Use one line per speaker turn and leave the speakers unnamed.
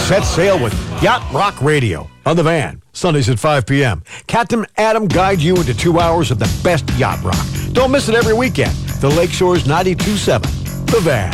set sail with Yacht Rock Radio on The Van, Sundays at 5 p.m. Captain Adam guides you into 2 hours of the best yacht rock. Don't miss it every weekend. The Lakeshore's 92.7, The Van.